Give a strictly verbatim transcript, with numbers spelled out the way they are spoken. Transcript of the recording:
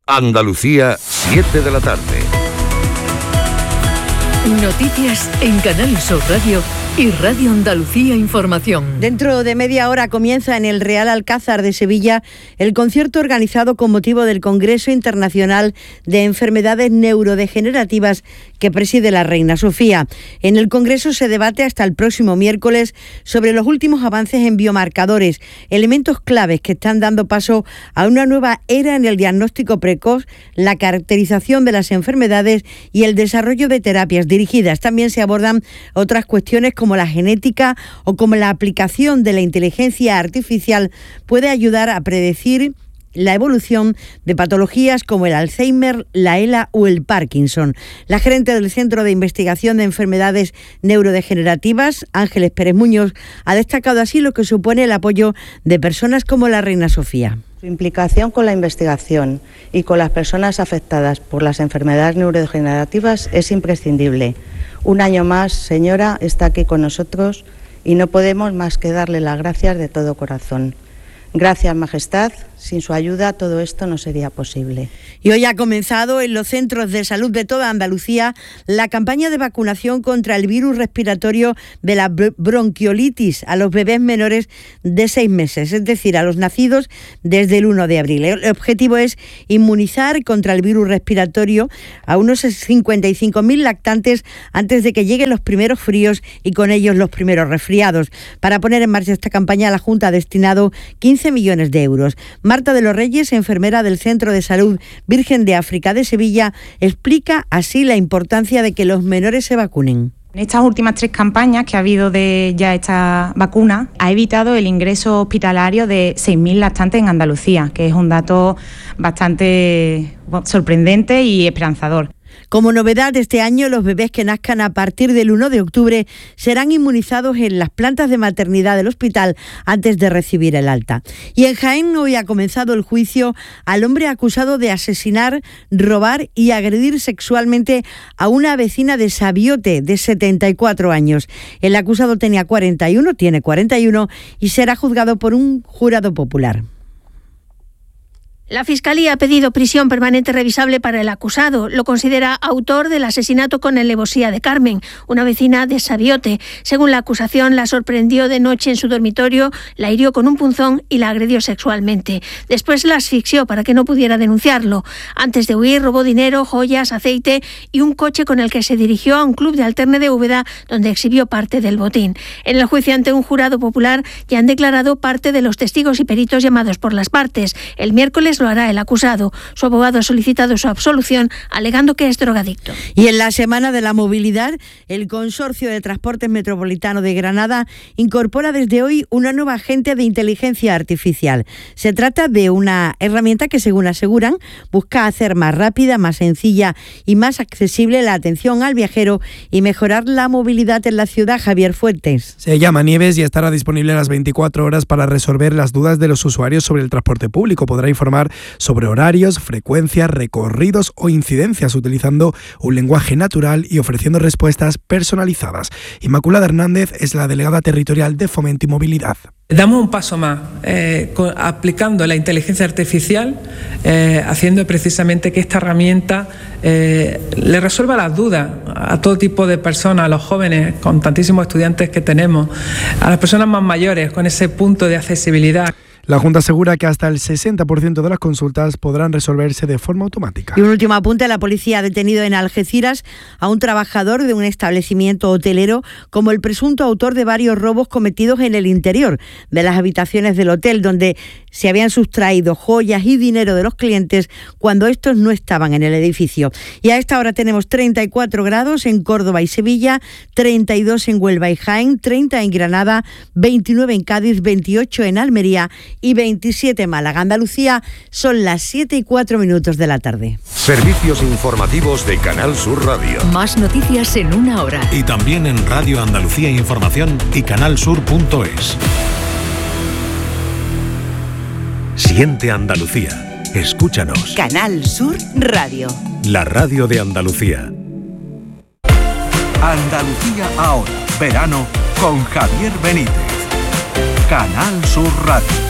Andalucía, siete de la tarde. Noticias en Canal Sur Radio y Radio Andalucía Información. Dentro de media hora comienza en el Real Alcázar de Sevilla el concierto organizado con motivo del Congreso Internacional de Enfermedades Neurodegenerativas que preside la Reina Sofía. En el Congreso se debate hasta el próximo miércoles sobre los últimos avances en biomarcadores, elementos claves que están dando paso a una nueva era en el diagnóstico precoz, la caracterización de las enfermedades y el desarrollo de terapias dirigidas. También se abordan otras cuestiones como la genética o como la aplicación de la inteligencia artificial puede ayudar a predecir la evolución de patologías como el Alzheimer, la ELA o el Parkinson. La gerente del Centro de Investigación de Enfermedades Neurodegenerativas, Ángeles Pérez Muñoz, ha destacado así lo que supone el apoyo de personas como la Reina Sofía. Su implicación con la investigación y con las personas afectadas por las enfermedades neurodegenerativas es imprescindible. Un año más, señora, está aquí con nosotros y no podemos más que darle las gracias de todo corazón. Gracias, Majestad. Sin su ayuda todo esto no sería posible. Y hoy ha comenzado en los centros de salud de toda Andalucía la campaña de vacunación contra el virus respiratorio de la bronquiolitis a los bebés menores de seis meses, es decir, a los nacidos desde el uno de abril. El objetivo es inmunizar contra el virus respiratorio a unos cincuenta y cinco mil lactantes antes de que lleguen los primeros fríos y con ellos los primeros resfriados. Para poner en marcha esta campaña, la Junta ha destinado quince millones de euros. Marta de los Reyes, enfermera del Centro de Salud Virgen de África de Sevilla, explica así la importancia de que los menores se vacunen. En estas últimas tres campañas que ha habido de ya esta vacuna, ha evitado el ingreso hospitalario de seis mil lactantes en Andalucía, que es un dato bastante sorprendente y esperanzador. Como novedad de este año, los bebés que nazcan a partir del uno de octubre serán inmunizados en las plantas de maternidad del hospital antes de recibir el alta. Y en Jaén hoy ha comenzado el juicio al hombre acusado de asesinar, robar y agredir sexualmente a una vecina de Sabiote de setenta y cuatro años. El acusado tenía cuarenta y uno, tiene cuarenta y uno y será juzgado por un jurado popular. La Fiscalía ha pedido prisión permanente revisable para el acusado. Lo considera autor del asesinato con alevosía de Carmen, una vecina de Sabiote. Según la acusación, la sorprendió de noche en su dormitorio, la hirió con un punzón y la agredió sexualmente. Después la asfixió para que no pudiera denunciarlo. Antes de huir, robó dinero, joyas, aceite y un coche con el que se dirigió a un club de Alterne de Úbeda, donde exhibió parte del botín. En el juicio ante un jurado popular ya han declarado parte de los testigos y peritos llamados por las partes. El miércoles lo hará el acusado. Su abogado ha solicitado su absolución, alegando que es drogadicto. Y en la Semana de la Movilidad, el Consorcio de Transportes Metropolitano de Granada incorpora desde hoy una nueva agente de inteligencia artificial. Se trata de una herramienta que, según aseguran, busca hacer más rápida, más sencilla y más accesible la atención al viajero y mejorar la movilidad en la ciudad. Javier Fuentes. Se llama Nieves y estará disponible a las veinticuatro horas para resolver las dudas de los usuarios sobre el transporte público. Podrá informar sobre horarios, frecuencias, recorridos o incidencias utilizando un lenguaje natural y ofreciendo respuestas personalizadas. Inmaculada Hernández es la delegada territorial de Fomento y Movilidad. Damos un paso más, eh, con, aplicando la inteligencia artificial, eh, haciendo precisamente que esta herramienta eh, le resuelva las dudas a todo tipo de personas, a los jóvenes, con tantísimos estudiantes que tenemos, a las personas más mayores, con ese punto de accesibilidad. La Junta asegura que hasta el sesenta por ciento de las consultas podrán resolverse de forma automática. Y un último apunte, la policía ha detenido en Algeciras a un trabajador de un establecimiento hotelero como el presunto autor de varios robos cometidos en el interior de las habitaciones del hotel, donde se habían sustraído joyas y dinero de los clientes cuando estos no estaban en el edificio. Y a esta hora tenemos treinta y cuatro grados en Córdoba y Sevilla, treinta y dos en Huelva y Jaén, treinta en Granada, veintinueve en Cádiz, veintiocho en Almería y veintisiete en Málaga. Andalucía, son las siete y cuatro minutos de la tarde. Servicios informativos de Canal Sur Radio. Más noticias en una hora. Y también en Radio Andalucía Información y canalsur punto es. Siente Andalucía. Escúchanos. Canal Sur Radio. La radio de Andalucía. Andalucía ahora. Verano con Javier Benítez. Canal Sur Radio.